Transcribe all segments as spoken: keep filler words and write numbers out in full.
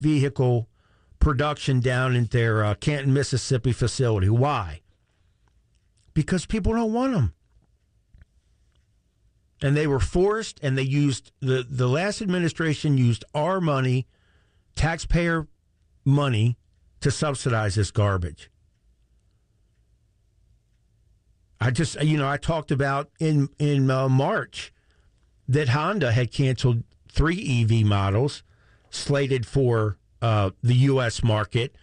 vehicle production down in their uh, Canton, Mississippi facility. Why? Because people don't want them. And they were forced, and they used, the, the last administration used our money, taxpayer money, to subsidize this garbage. I just, you know, I talked about in, in uh, March that Honda had canceled three E V models slated for uh, the U S market.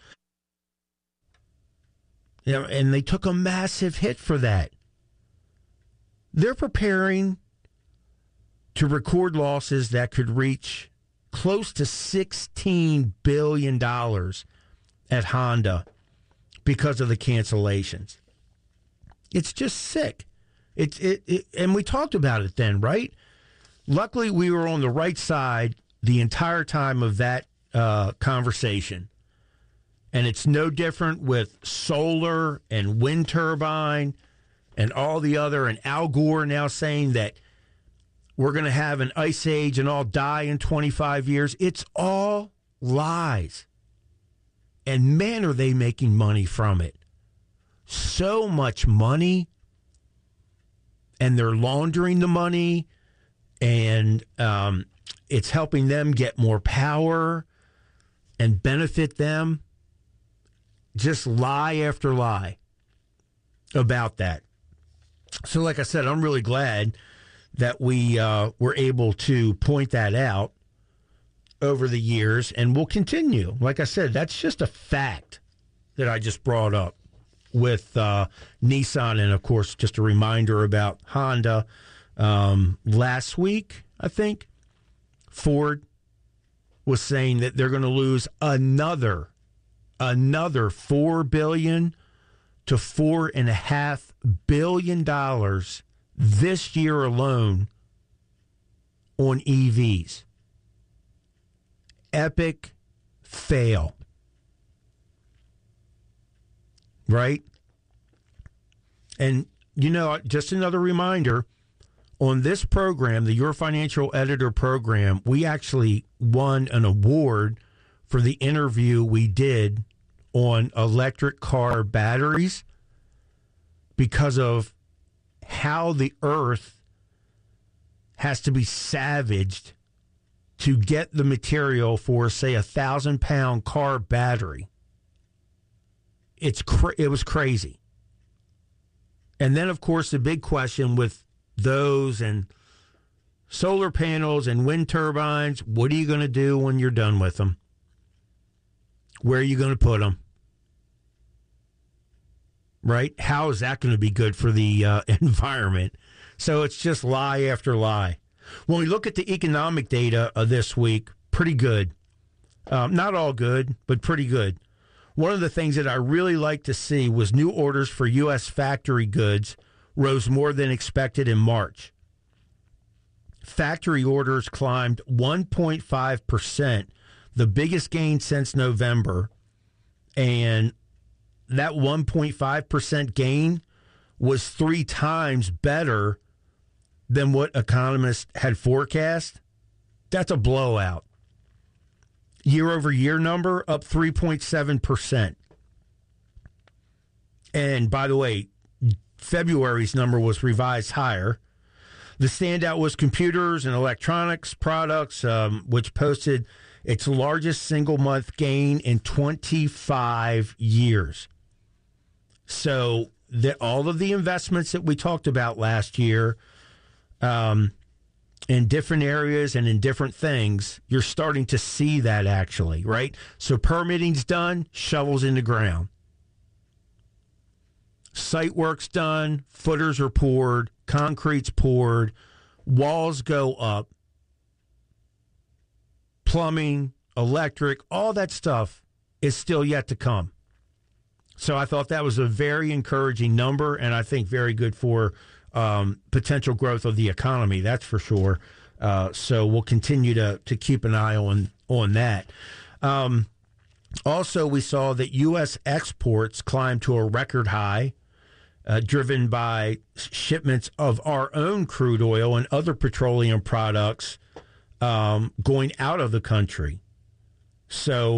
You know, and they took a massive hit for that. They're preparing to record losses that could reach close to sixteen billion dollars at Honda because of the cancellations. It's just sick. It, it, it, and we talked about it then, right? Luckily, we were on the right side the entire time of that uh, conversation. And it's no different with solar and wind turbine and all the other, and Al Gore now saying that we're going to have an ice age and all die in twenty-five years. It's all lies. And man, are they making money from it. So much money. And they're laundering the money. And um, it's helping them get more power and benefit them. Just lie after lie about that. So like I said, I'm really glad that we uh, were able to point that out over the years, and we'll continue. Like I said, that's just a fact that I just brought up with uh, Nissan, and, of course, just a reminder about Honda. Um, last week, I think, Ford was saying that they're going to lose another, another four billion dollars to four point five billion dollars this year alone on E Vs. Epic fail. Right? And, you know, just another reminder, on this program, the Your Financial Editor program, we actually won an award for the interview we did on electric car batteries because of how the earth has to be savaged to get the material for, say, a thousand pound car battery. It's cra- it was crazy. And then, of course, the big question with those and solar panels and wind turbines, what are you going to do when you're done with them? Where are you going to put them? Right? How is that going to be good for the uh, environment? So it's just lie after lie. When we look at the economic data of this week, pretty good. Um, not all good, but pretty good. One of the things that I really like to see was new orders for U S factory goods rose more than expected in March. Factory orders climbed one point five percent, the biggest gain since November. And that one point five percent gain was three times better than what economists had forecast. That's a blowout. Year-over-year number up three point seven percent. And by the way, February's number was revised higher. The standout was computers and electronics products, um, which posted its largest single-month gain in twenty-five years. So the, all of the investments that we talked about last year um, in different areas and in different things, you're starting to see that actually, right? So permitting's done, shovels in the ground. Site work's done, footers are poured, concrete's poured, walls go up, plumbing, electric, all that stuff is still yet to come. So I thought that was a very encouraging number, and I think very good for um, potential growth of the economy, that's for sure. Uh, so we'll continue to to keep an eye on, on that. Um, also, we saw that U S exports climbed to a record high, uh, driven by shipments of our own crude oil and other petroleum products um, going out of the country. So